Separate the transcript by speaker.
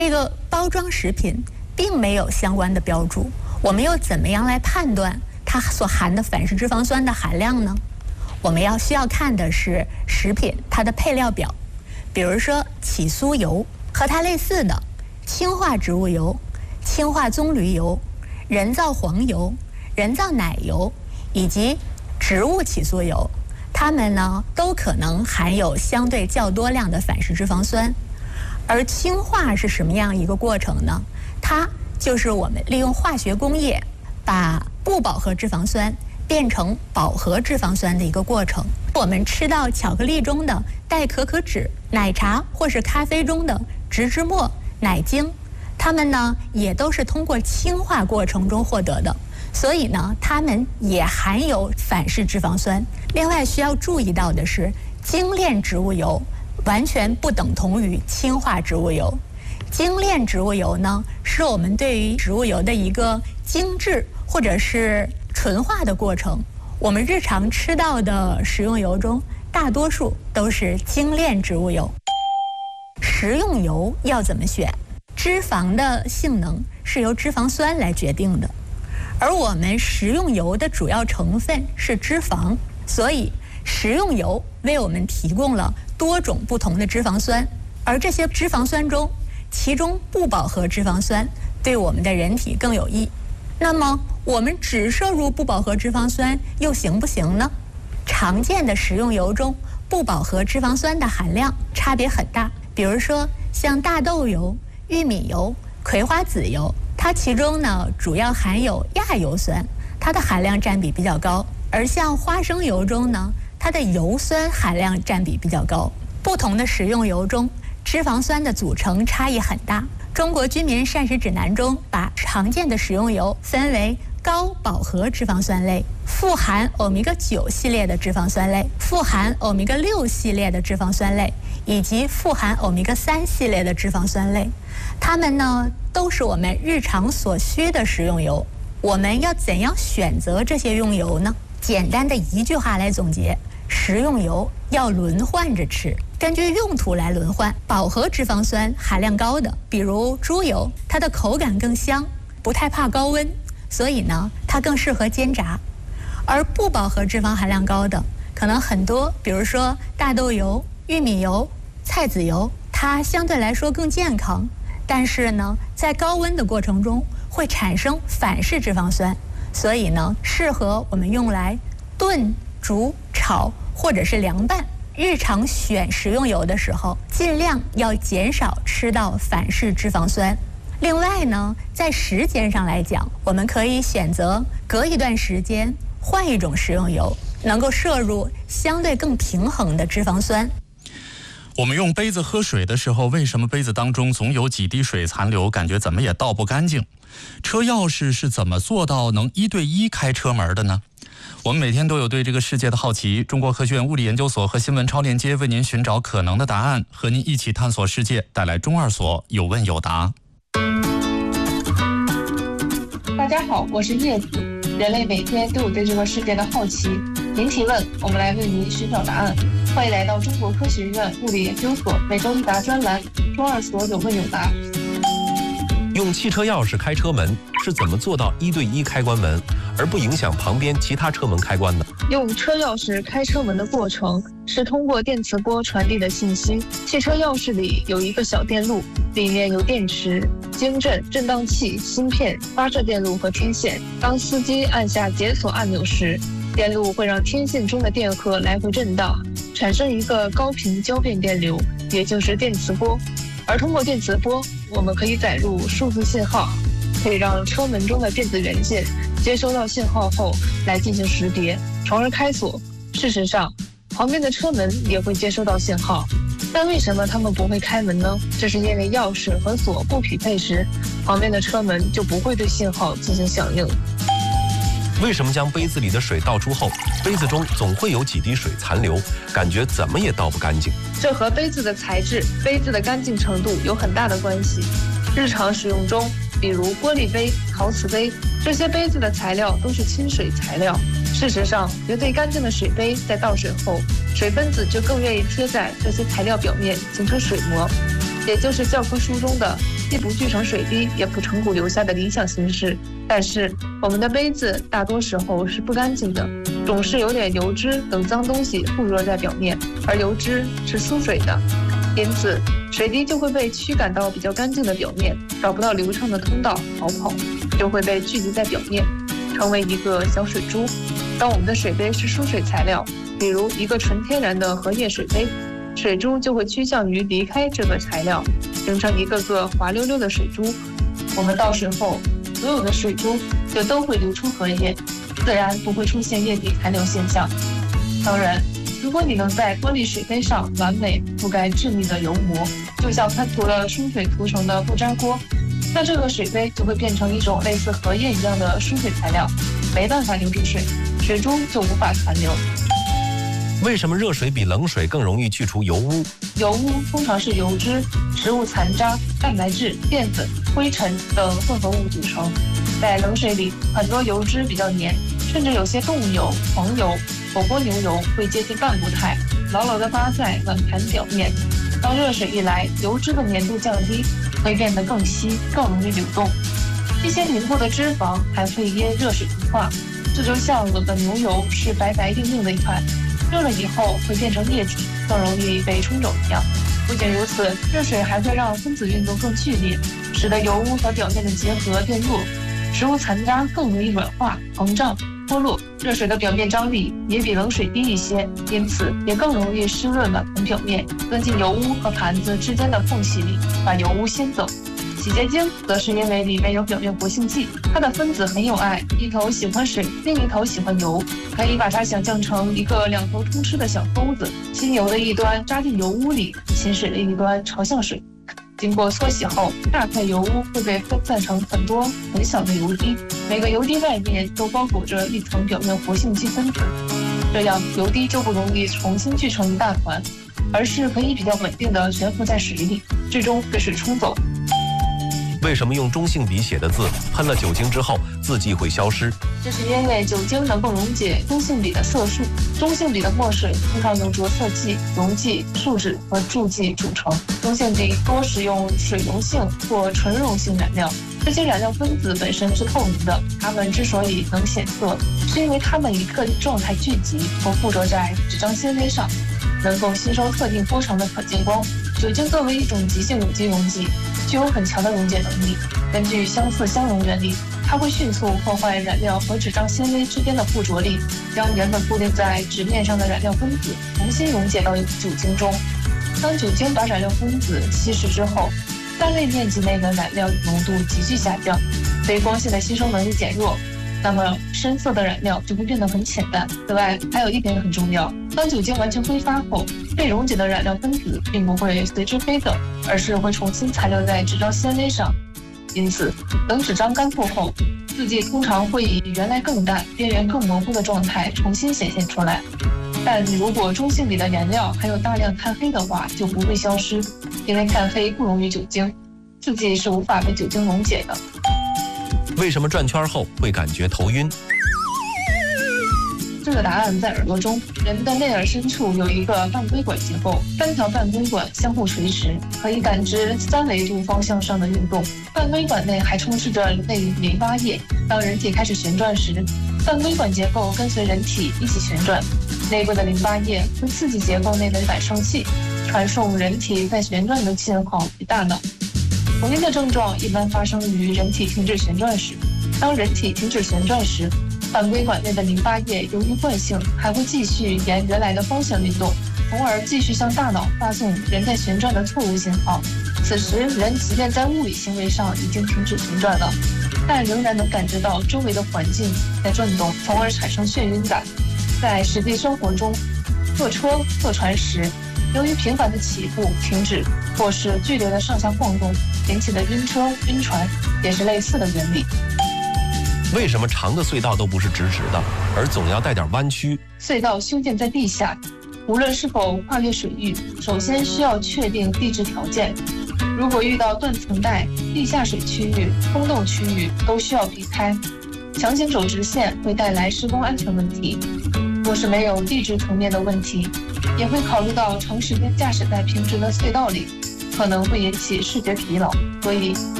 Speaker 1: 这个包装食品并没有相关的标注，我们又怎么样来判断它所含的反式脂肪酸的含量呢？我们需要看的是食品它的配料表，比如说起酥油，和它类似的氢化植物油、氢化棕榈油、人造黄油、人造奶油以及植物起酥油，它们呢都可能含有相对较多量的反式脂肪酸。而氢化是什么样一个过程呢？它就是我们利用化学工业把不饱和脂肪酸变成饱和脂肪酸的一个过程。我们吃到巧克力中的代可可脂、奶茶或是咖啡中的植脂末、奶精，它们呢也都是通过氢化过程中获得的，所以呢它们也含有反式脂肪酸。另外需要注意到的是，精炼植物油完全不等同于氢化植物油。精炼植物油呢，是我们对于植物油的一个精制或者是纯化的过程。我们日常吃到的食用油中，大多数都是精炼植物油。食用油要怎么选？脂肪的性能是由脂肪酸来决定的，而我们食用油的主要成分是脂肪，所以食用油为我们提供了多种不同的脂肪酸，而这些脂肪酸中，其中不饱和脂肪酸对我们的人体更有益。那么我们只摄入不饱和脂肪酸又行不行呢？常见的食用油中不饱和脂肪酸的含量差别很大，比如说像大豆油、玉米油、葵花籽油，它其中呢主要含有亚油酸，它的含量占比比较高。而像花生油中呢，它的油酸含量占比比较高。不同的食用油中，脂肪酸的组成差异很大。中国居民膳食指南中把常见的食用油分为高饱和脂肪酸类、富含欧米伽9系列的脂肪酸类、富含欧米伽6系列的脂肪酸类以及富含欧米伽3系列的脂肪酸类。它们呢都是我们日常所需的食用油。我们要怎样选择这些用油呢？简单的一句话来总结：食用油要轮换着吃，根据用途来轮换。饱和脂肪酸含量高的，比如猪油，它的口感更香，不太怕高温，所以呢它更适合煎炸。而不饱和脂肪含量高的可能很多，比如说大豆油、玉米油、菜籽油，它相对来说更健康，但是呢在高温的过程中会产生反式脂肪酸，所以呢适合我们用来炖、煮、炒或者是凉拌。日常选食用油的时候，尽量要减少吃到反式脂肪酸。另外呢，在时间上来讲，我们可以选择隔一段时间换一种食用油，能够摄入相对更平衡的脂肪酸。
Speaker 2: 我们用杯子喝水的时候，为什么杯子当中总有几滴水残留，感觉怎么也倒不干净？车钥匙是怎么做到能1对1开车门的呢？我们每天都有对这个世界的好奇，中国科学院物理研究所和新闻超链接为您寻找可能的答案，和您一起探索世界，带来中二所有问有答。
Speaker 3: 大家好，我是叶子。人类每天都有对这个世界的好奇，您提问，我们来为您寻找答案。欢迎来到中国科学院物理研究所每周一答专栏，中二所有问有答。
Speaker 4: 用汽车钥匙开车门是怎么做到1对1开关门，而不影响旁边其他车门开关的？
Speaker 3: 用车钥匙开车门的过程是通过电磁波传递的信息。汽车钥匙里有一个小电路，里面有电池、晶振、振荡器、芯片、发射电路和天线。当司机按下解锁按钮时，电路会让天线中的电荷来回震荡，产生一个高频交变电流，也就是电磁波。而通过电磁波，我们可以载入数字信号，可以让车门中的电子元件接收到信号后来进行识别，从而开锁。事实上，旁边的车门也会接收到信号，但为什么它们不会开门呢？这是因为钥匙和锁不匹配时，旁边的车门就不会对信号进行响应。
Speaker 4: 为什么将杯子里的水倒出后，杯子中总会有几滴水残留，感觉怎么也倒不干净？
Speaker 3: 这和杯子的材质、杯子的干净程度有很大的关系。日常使用中，比如玻璃杯、陶瓷杯，这些杯子的材料都是亲水材料。事实上，绝对干净的水杯在倒水后，水分子就更愿意贴在这些材料表面，形成水膜，也就是教科书中的既不聚成水滴，也不成骨留下的理想形式。但是我们的杯子大多时候是不干净的，总是有点油脂等脏东西附着在表面，而油脂是缩水的，因此水滴就会被驱赶到比较干净的表面，找不到流畅的通道逃跑，就会被聚集在表面，成为一个小水珠。当我们的水杯是疏水材料，比如一个纯天然的荷叶水杯，水珠就会趋向于离开这个材料，形成一个个滑溜溜的水珠。我们倒水后，所有的水珠就都会流出荷叶，自然不会出现液体残留现象。当然，如果你能在玻璃水杯上完美覆盖致密的油膜，就像喷涂了疏水涂层的不粘锅，那这个水杯就会变成一种类似荷叶一样的疏水材料，没办法留住水，水珠就无法残留。
Speaker 4: 为什么热水比冷水更容易去除油污？
Speaker 3: 油污通常是油脂、食物残渣、蛋白质、淀粉、灰尘等混合物组成。在冷水里，很多油脂比较黏，甚至有些动物油、黄油、火锅牛油会接近半固态，牢牢地扒在碗盘表面。当热水一来，油脂的粘度降低，会变得更稀，更容易流动。一些凝固的脂肪还会因热水融化，这就像冷的牛油是白白硬硬的一块，热了以后会变成液体，更容易被冲走一样。不仅如此，热水还会让分子运动更剧烈，使得油污和表面的结合变弱，食物残渣更容易软化、膨胀、脱落。热水的表面张力也比冷水低一些，因此也更容易湿润碗盘表面，钻进油污和盘子之间的缝隙里，把油污吸走。洗洁精则是因为里面有表面活性剂，它的分子很有爱，一头喜欢水，另一头喜欢油，可以把它想象成一个两头通吃的小钩子，吸油的一端扎进油污里，吸水的一端朝向水。经过搓洗后，大块油污会被分散成很多很小的油滴，每个油滴外面都包裹着一层表面活性剂分子，这样油滴就不容易重新聚成一大团，而是可以比较稳定地悬浮在水里，最终被水冲走。
Speaker 4: 为什么用中性笔写的字，喷了酒精之后字迹会消失？
Speaker 3: 这是因为酒精能够溶解中性笔的色素，中性笔的墨水通常由着色剂、溶剂、树脂和注剂组成。中性笔多使用水溶性或纯溶性染料，这些染料分子本身是透明的，它们之所以能显色，是因为它们以特定状态聚集或附着在纸张纤维上，能够吸收特定波长的可见光。酒精作为一种极性有机溶剂，具有很强的溶解能力。根据相似相溶原理，它会迅速破坏染料和纸张纤维之间的附着力，将原本固定在纸面上的染料分子重新溶解到酒精中。当酒精把染料分子稀释之后，单位面积内的染料浓度急剧下降，对光线的吸收能力减弱，那么深色的染料就会变得很浅淡。此外，还有一点很重要，当酒精完全挥发后，被溶解的染料分子并不会随之飞走，而是会重新残留在纸张纤维上。因此，等纸张干透后，字迹通常会以原来更淡、边缘更模糊的状态重新显现出来。但如果中性笔的颜料还有大量碳黑的话，就不会消失，因为碳黑不溶于酒精，字迹是无法被酒精溶解的。
Speaker 4: 为什么转圈后会感觉头晕？
Speaker 3: 这个答案在耳朵中。人们的内耳深处有一个半规管结构，3条半规管相互垂直，可以感知3维度方向上的运动。半规管内还充斥着内淋巴液。当人体开始旋转时，半规管结构跟随人体一起旋转，内部的淋巴液会刺激结构内的感受器，传送人体在旋转的信号给大脑。头晕的症状一般发生于人体停止旋转时。当人体停止旋转时，半规管内的淋巴液由于惯性还会继续沿原来的方向运动，从而继续向大脑发送人在旋转的错误信号。此时人即便在物理行为上已经停止旋转了，但仍然能感知到周围的环境在转动，从而产生眩晕感。在实际生活中，坐车、坐船时，由于频繁的起步、停止或是剧烈的上下晃动引起的晕车、晕船，也是类似的原理。
Speaker 4: 为什么长的隧道都不是直直的，而总要带点弯曲？
Speaker 3: 隧道修建在地下，无论是否跨越水域，首先需要确定地质条件。如果遇到断层带、地下水区域、空洞区域，都需要避开。强行走直线会带来施工安全问题。若是没有地质层面的问题，也会考虑到长时间驾驶在平直的隧道里， 可能会引起视觉疲劳，所以